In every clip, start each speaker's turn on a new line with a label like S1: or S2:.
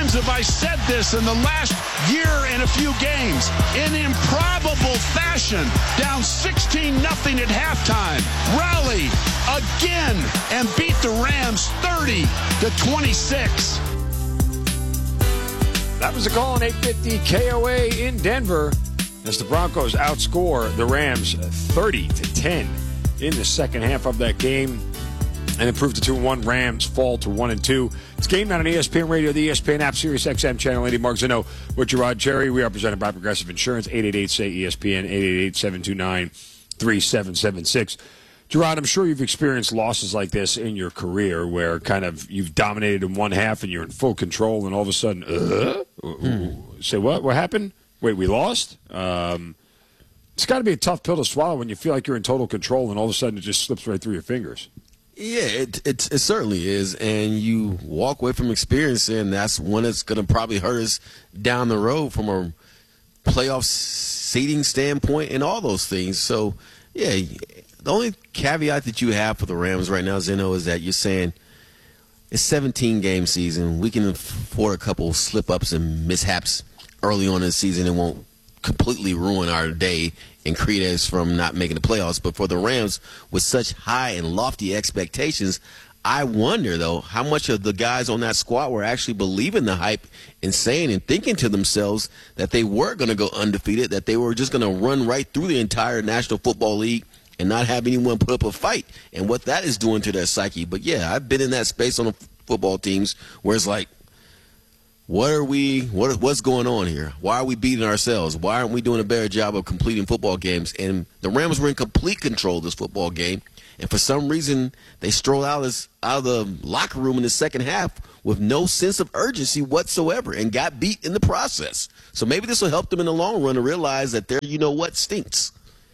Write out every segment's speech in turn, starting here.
S1: times have I said this in the last year and a few games? In improbable fashion, down 16-0 at halftime, rally again and beat the Rams 30-26.
S2: That was a call on 850 KOA in Denver as the Broncos outscore the Rams 30-10 in the second half of that game and improve to 2-1. Rams fall to 1-2. It's Game Night on ESPN Radio, the ESPN app, Sirius XM Channel 80. Mark Zeno with Gerard Cherry. We are presented by Progressive Insurance, 888-SAY-ESPN, 888-729-3776. Gerard, I'm sure you've experienced losses like this in your career where kind of you've dominated in one half and you're in full control and all of a sudden, say what? What happened? Wait, we lost? It's got to be a tough pill to swallow when you feel like you're in total control and all of a sudden it just slips right through your fingers.
S3: Yeah, it certainly is, and you walk away from experience, and that's one that's going to probably hurt us down the road from a playoff seeding standpoint and all those things. So, yeah, the only caveat that you have for the Rams right now, Zeno, is that you're saying it's 17-game season. We can afford a couple slip-ups and mishaps early on in the season. It won't completely ruin our day and create us from not making the playoffs. But for the Rams, with such high and lofty expectations, I wonder, though, how much of the guys on that squad were actually believing the hype and saying and thinking to themselves that they were going to go undefeated, that they were just going to run right through the entire National Football League and not have anyone put up a fight, and what that is doing to their psyche. But, yeah, I've been in that space on the football teams where it's like, what's going on here? Why are we beating ourselves? Why aren't we doing a better job of completing football games? And the Rams were in complete control of this football game, and for some reason they strolled out of the locker room in the second half with no sense of urgency whatsoever and got beat in the process. So maybe this will help them in the long run to realize that their you-know-what stinks.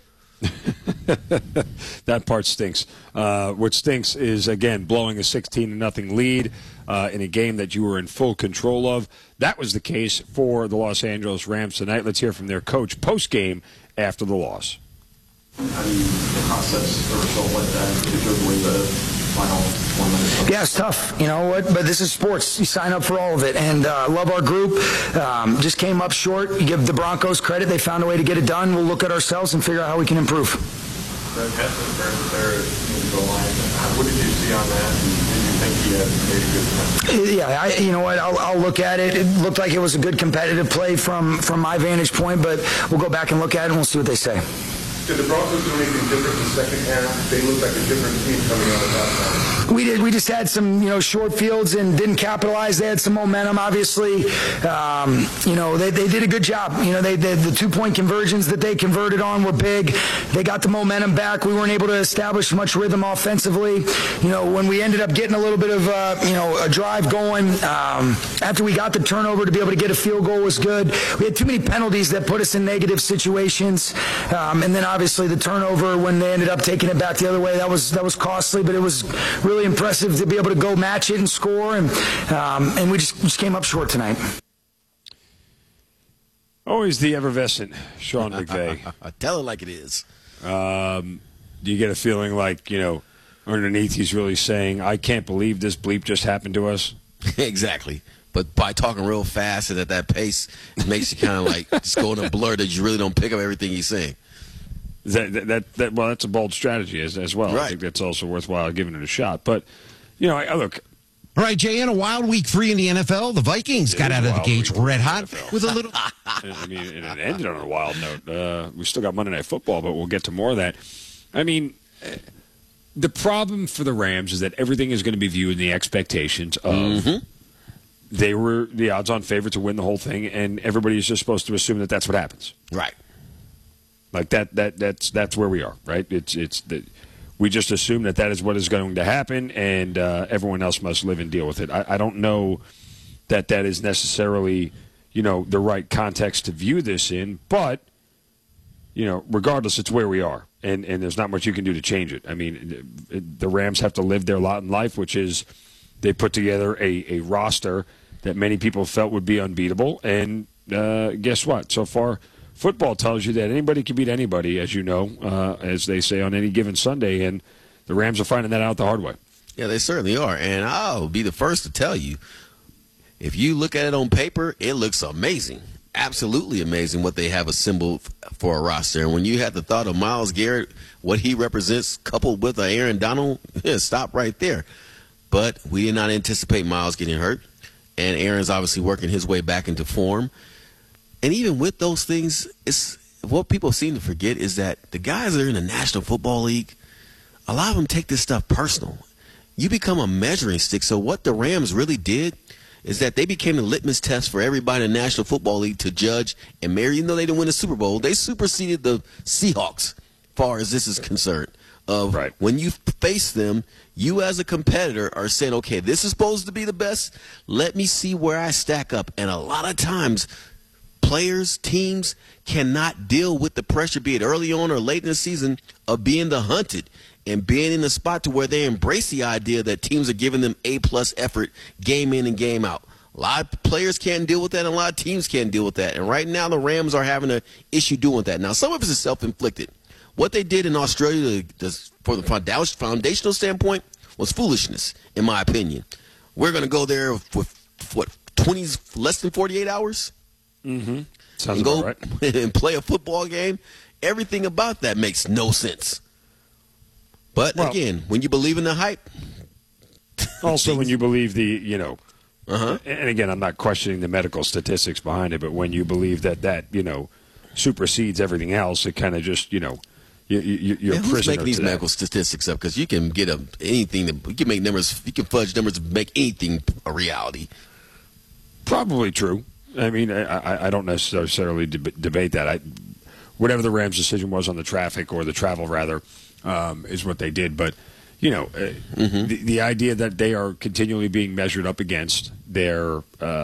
S2: That part stinks. What stinks is, again, blowing a 16-0 lead in a game that you were in full control of. That was the case for the Los Angeles Rams tonight. Let's hear from their coach post-game after the loss.
S4: How do you process a result like that, particularly with the final 1 minute?
S5: Yeah, it's tough, you know what? But this is sports. You sign up for all of it. And love our group. Just came up short. You give the Broncos credit. They found a way to get it done. We'll look at ourselves and figure out how we can improve.
S4: Greg Heston there in the goal line. What did you see on that? Did you think he had made a good play?
S5: Yeah, you know what? I'll look at it. It looked like it was a good competitive play from my vantage point, but we'll go back and look at it and we'll see what they say.
S4: Did the Broncos do anything different in the second half? They looked like a different team coming out of that time.
S5: We did. We just had some, short fields and didn't capitalize. They had some momentum, obviously. They did a good job. The 2-point conversions that they converted on were big. They got the momentum back. We weren't able to establish much rhythm offensively. When we ended up getting a little bit of, a drive going, after we got the turnover to be able to get a field goal was good. We had too many penalties that put us in negative situations. And then obviously the turnover when they ended up taking it back the other way, that was costly, but it was really impressive to be able to go match it and score, and we just came up short tonight.
S2: Always the effervescent Sean McVay.
S3: Tell it like it is.
S2: Do you get a feeling like, underneath he's really saying, I can't believe this bleep just happened to us?
S3: Exactly. But by talking real fast and at that pace, it makes you kind of like just go in a blur that you really don't pick up everything he's saying.
S2: Well, that's a bold strategy as well.
S3: Right.
S2: I think that's also worthwhile giving it a shot. But, I look.
S6: All right, Jay, in a wild week 3 in the NFL, the Vikings got out of the gates red hot with a little.
S2: I mean, it ended on a wild note. We still got Monday Night Football, but we'll get to more of that. I mean, the problem for the Rams is that everything is going to be viewed in the expectations of they were the odds-on favorite to win the whole thing, and everybody is just supposed to assume that that's what happens.
S3: Right.
S2: Like that's where we are, right? We just assume that is what is going to happen, and everyone else must live and deal with it. I don't know that is necessarily, the right context to view this in, but, regardless, it's where we are, and there's not much you can do to change it. I mean, the Rams have to live their lot in life, which is they put together a roster that many people felt would be unbeatable, and guess what? So far, football tells you that anybody can beat anybody, as you know, as they say on any given Sunday, and the Rams are finding that out the hard way.
S3: Yeah, they certainly are. And I'll be the first to tell you, if you look at it on paper, it looks amazing. Absolutely amazing what they have assembled for a roster. And when you had the thought of Myles Garrett, what he represents, coupled with Aaron Donald, stop right there. But we did not anticipate Myles getting hurt. And Aaron's obviously working his way back into form. And even with those things, it's what people seem to forget is that the guys that are in the National Football League, a lot of them take this stuff personal. You become a measuring stick. So what the Rams really did is that they became the litmus test for everybody in the National Football League to judge and measure. Even though they didn't win the Super Bowl, they superseded the Seahawks as far as this is concerned.
S2: Right.
S3: When you face them, you as a competitor are saying, okay, this is supposed to be the best. Let me see where I stack up. And a lot of times, players, teams cannot deal with the pressure, be it early on or late in the season, of being the hunted and being in the spot to where they embrace the idea that teams are giving them A-plus effort game in and game out. A lot of players can't deal with that, and a lot of teams can't deal with that. And right now the Rams are having an issue doing that. Now, some of it is self-inflicted. What they did in Australia for the foundational standpoint was foolishness, in my opinion. We're going to go there with, less than 48 hours?
S2: Mm-hmm. Sounds
S3: and go
S2: about right.
S3: and play a football game? Everything about that makes no sense. But, again, when you believe in the hype.
S2: Also, when you believe and again, I'm not questioning the medical statistics behind it, but when you believe that supersedes everything else, it kind of just, you're a prisoner.
S3: Who's making these medical statistics up? Because you can get anything, you can make numbers, you can fudge numbers to make anything a reality.
S2: Probably true. I mean, I don't necessarily debate that. Whatever the Rams' decision was on the traffic or the travel, rather, is what they did. But, the idea that they are continually being measured up against their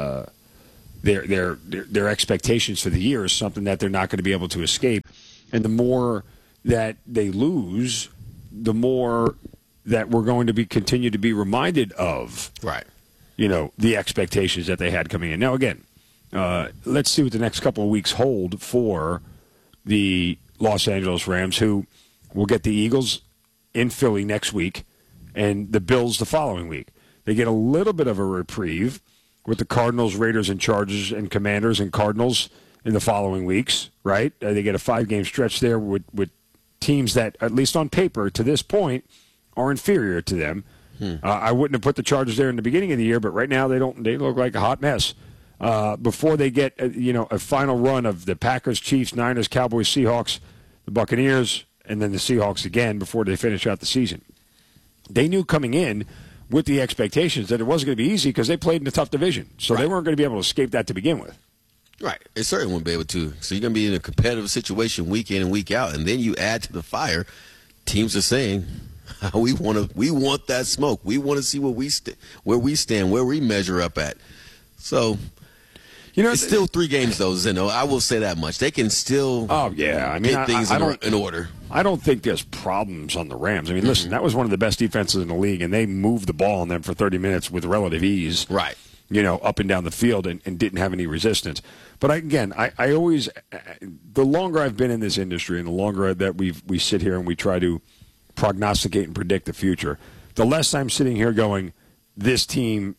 S2: expectations for the year is something that they're not going to be able to escape. And the more that they lose, the more that we're going to continue to be reminded of,
S3: right?
S2: The expectations that they had coming in. Now, again, let's see what the next couple of weeks hold for the Los Angeles Rams, who will get the Eagles in Philly next week and the Bills the following week. They get a little bit of a reprieve with the Cardinals, Raiders, and Chargers and Commanders and Cardinals in the following weeks, right? They get a 5-game stretch there with teams that, at least on paper, to this point, are inferior to them. I wouldn't have put the Chargers there in the beginning of the year, but right now they look like a hot mess. Before they get a final run of the Packers, Chiefs, Niners, Cowboys, Seahawks, the Buccaneers, and then the Seahawks again before they finish out the season. They knew coming in with the expectations that it wasn't going to be easy because they played in a tough division. So they weren't going to be able to escape that to begin with.
S3: Right. They certainly won't be able to. So you're going to be in a competitive situation week in and week out, and then you add to the fire. Teams are saying, we want that smoke. We want to see where we stand, where we measure up at. So it's still 3 games, though, Zeno. I will say that much. They can still get things in order.
S2: I don't think there's problems on the Rams. I mean, listen, that was one of the best defenses in the league, and they moved the ball on them for 30 minutes with relative ease.
S3: Right.
S2: Up and down the field and didn't have any resistance. But I always, the longer I've been in this industry and the longer that we sit here and we try to prognosticate and predict the future, the less I'm sitting here going, this team,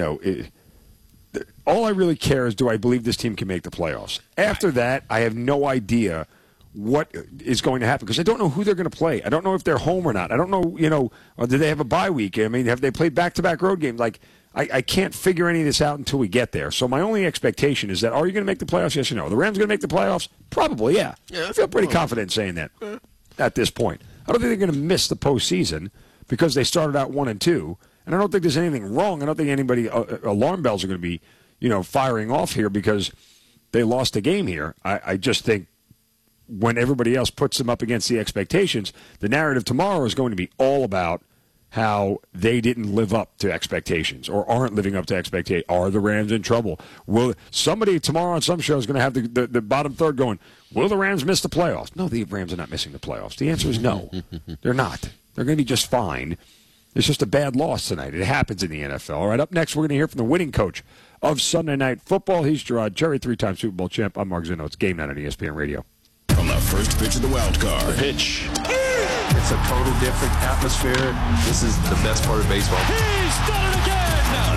S2: all I really care is, do I believe this team can make the playoffs? After that, I have no idea what is going to happen because I don't know who they're going to play. I don't know if they're home or not. I don't know, do they have a bye week? I mean, have they played back-to-back road games? Like, I can't figure any of this out until we get there. So my only expectation is that, are you going to make the playoffs? Yes or no? The Rams going to make the playoffs? Probably, yeah. I feel pretty confident saying that at this point. I don't think they're going to miss the postseason because they started out 1-2. And I don't think there's anything wrong. I don't think anybody alarm bells are going to be, firing off here because they lost a game here. I just think when everybody else puts them up against the expectations, the narrative tomorrow is going to be all about how they didn't live up to expectations or aren't living up to expectations. Are the Rams in trouble? Will somebody tomorrow on some show is going to have the bottom third going, will the Rams miss the playoffs? No, the Rams are not missing the playoffs. The answer is no. They're not. They're going to be just fine. It's just a bad loss tonight. It happens in the NFL. All right, up next, we're going to hear from the winning coach of Sunday Night Football. He's Gerard Cherry, 3-time Super Bowl champ. I'm Mark Zeno. It's Game Night on ESPN Radio.
S7: From the first pitch of the wild card.
S8: The pitch. It's a total different atmosphere. This is the best part of baseball.
S7: He's done it again! Until a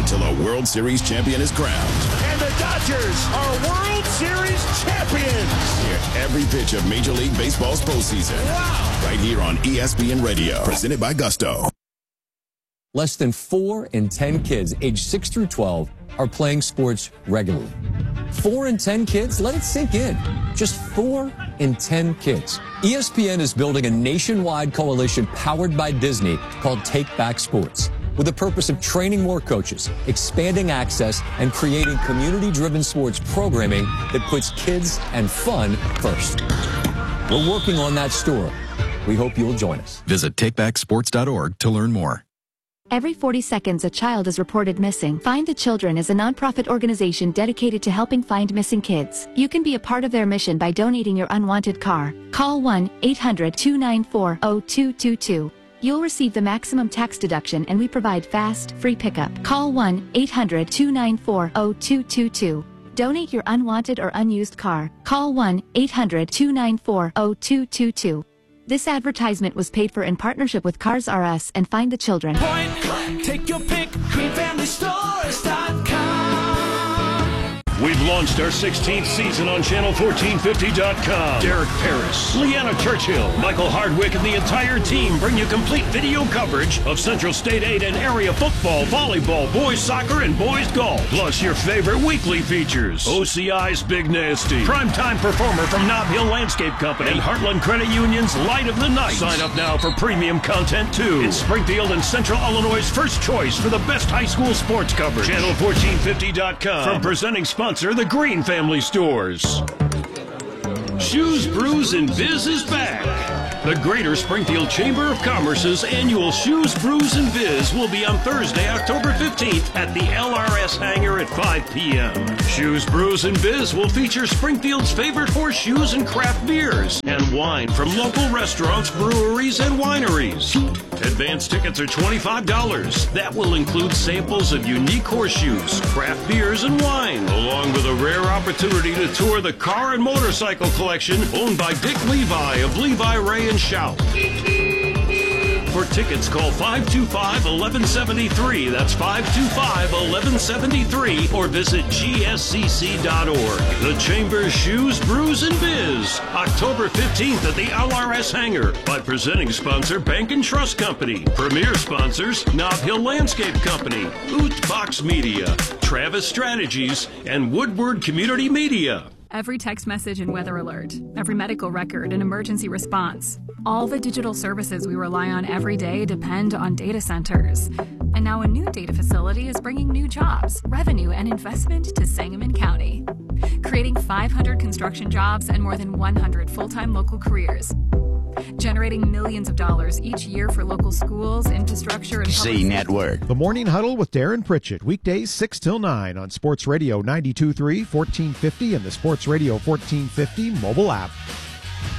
S7: World Series champion is crowned.
S1: And the Dodgers are World Series champions.
S7: Hear every pitch of Major League Baseball's postseason.
S1: Wow.
S7: Right here on ESPN Radio. Presented by Gusto.
S9: Less than 4 in 10 kids aged 6 through 12 are playing sports regularly. 4 in 10 kids? Let it sink in. Just 4 in 10 kids. ESPN is building a nationwide coalition powered by Disney called Take Back Sports, with the purpose of training more coaches, expanding access, and creating community-driven sports programming that puts kids and fun first. We're working on that story. We hope you'll join us.
S10: Visit takebacksports.org to learn more.
S11: Every 40 seconds, a child is reported missing. Find the Children is a nonprofit organization dedicated to helping find missing kids. You can be a part of their mission by donating your unwanted car. Call 1-800-294-0222. You'll receive the maximum tax deduction, and we provide fast, free pickup. Call 1-800-294-0222. Donate your unwanted or unused car. Call 1-800-294-0222. This advertisement was paid for in partnership with Cars R Us and Find the Children.
S12: Take your pick, greenfamilystores.com.
S13: We've launched our 16th season on Channel1450.com. Derek Paris, Leanna Churchill, Michael Hardwick, and the entire team bring you complete video coverage of Central State 8 and area football, volleyball, boys soccer, and boys golf. Plus your favorite weekly features. OCI's Big Nasty, primetime performer from Nob Hill Landscape Company, and Heartland Credit Union's Light of the Night. Sign up now for premium content too. It's Springfield and Central Illinois' first choice for the best high school sports coverage. Channel1450.com. From presenting sponsor, the Green Family Stores. Shoes, Brews, and Biz is back. The Greater Springfield Chamber of Commerce's annual Shoes, Brews, and Biz will be on Thursday, October 15th at the LRS Hangar at 5 p.m. Shoes, Brews, and Biz will feature Springfield's favorite horseshoes and craft beers and wine from local restaurants, breweries, and wineries. Advance tickets are $25. That will include samples of unique horseshoes, craft beers, and wine, along with a rare opportunity to tour the car and motorcycle collection owned by Dick Levi of Levi Ray and Shout. For tickets, call 525-1173. That's 525-1173, or visit gscc.org. The Chamber's Shoes, Brews, and Biz. October 15th at the LRS Hangar. By presenting sponsor Bank and Trust Company. Premier sponsors Nob Hill Landscape Company, Oot Box Media, Travis Strategies, and Woodward Community Media.
S14: Every text message and weather alert, every medical record and emergency response. All the digital services we rely on every day depend on data centers. And now a new data facility is bringing new jobs, revenue, and investment to Sangamon County, creating 500 construction jobs and more than 100 full-time local careers, generating millions of dollars each year for local schools, infrastructure, and
S15: C Network.
S16: The Morning Huddle with Darren Pritchett, weekdays 6 till 9 on Sports Radio 92.3, 1450, and the Sports Radio 1450 mobile app.